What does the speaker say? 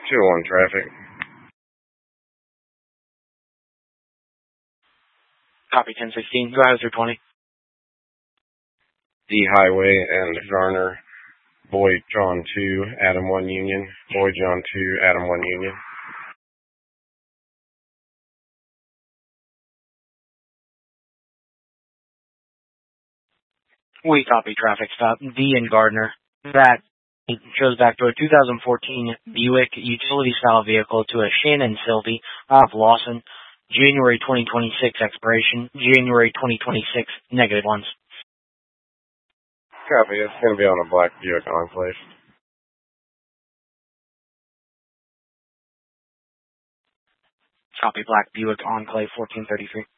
201 traffic. Copy 1016. Go ahead, 320. D Highway and Garner. Boy John 2, Adam 1 Union. Boy John 2, Adam 1 Union. We copy traffic stop. D and Gardner. That shows back to a 2014 Buick utility-style vehicle to a Shannon Sylvie out of Lawson. January 2026 expiration. January 2026 -1. Copy. It's going to be on a black Buick Enclave. Copy black Buick Enclave 1433.